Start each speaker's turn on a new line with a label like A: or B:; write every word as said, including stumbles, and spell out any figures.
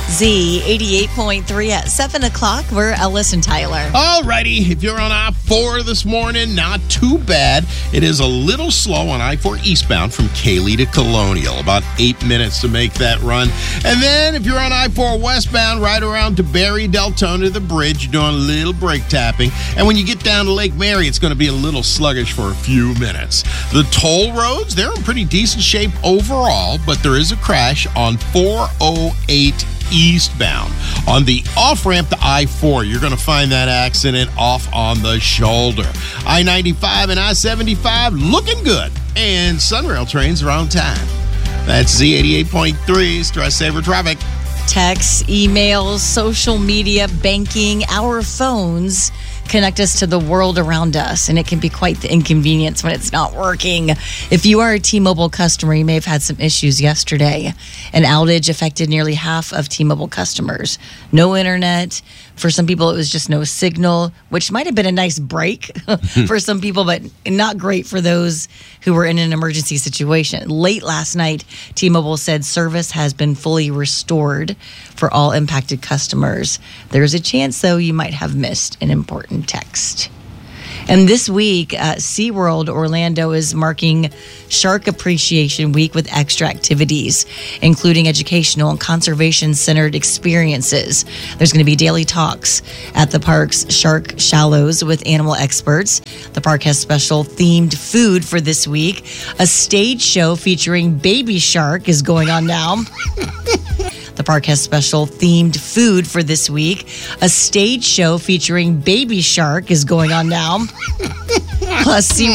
A: Z eighty-eight point three at seven o'clock. We're Ellis and Tyler.
B: Alrighty, if you're on I four this morning, not too bad. It is a little slow on I four eastbound from Cayley to Colonial. About eight minutes to make that run. And then if you're on I four westbound, right around to Barry, Deltona to the bridge, you're doing a little brake tapping. And when you get down to Lake Mary, it's going to be a little sluggish for a few minutes. The toll roads, they're in pretty decent shape overall, but there is a crash on four oh eight eastbound. On the off-ramp to I four, you're going to find that accident off on the shoulder. I ninety-five and I seventy-five looking good. And Sunrail trains are on time. That's Z eighty-eight point three, Stress Saver Traffic.
A: Texts, emails, social media, banking, our phones connect us to the world around us, and it can be quite the inconvenience when it's not working. If you are a T-Mobile customer, you may have had some issues yesterday. An outage affected nearly half of T-Mobile customers. No internet. For some people, it was just no signal, which might have been a nice break for some people, but not great for those who were in an emergency situation. Late last night, T-Mobile said service has been fully restored for all impacted customers. There's a chance, though, you might have missed an important text. And this week, uh, SeaWorld Orlando is marking Shark Appreciation Week with extra activities, including educational and conservation-centered experiences. There's going to be daily talks at the park's Shark Shallows with animal experts. The park has special themed food for this week. A stage show featuring Baby Shark is going on now. The park has special themed food for this week. A stage show featuring Baby Shark is going on now. Plus, Sea